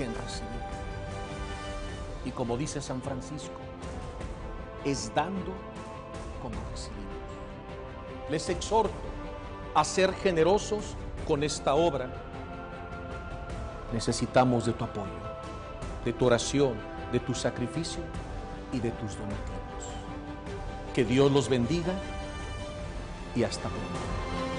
que en recibir. Y como dice San Francisco, es dando como recibimos. Les exhorto a ser generosos con esta obra. Necesitamos de tu apoyo, de tu oración, de tu sacrificio y de tus donativos. Que Dios los bendiga y hasta pronto.